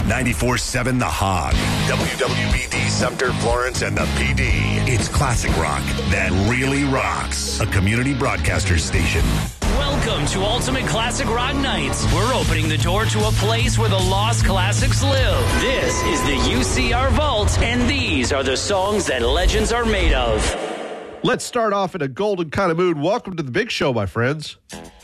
94.7 The Hog. WWBD Sumter, Florence, and the PD. It's classic rock that really rocks. A community broadcaster station. Welcome to Ultimate Classic Rock Nights. We're opening the door to a place where the lost classics live. This is the UCR Vault, and these are the songs that legends are made of. Let's start off in a golden kind of mood. Welcome to the big show, my friends.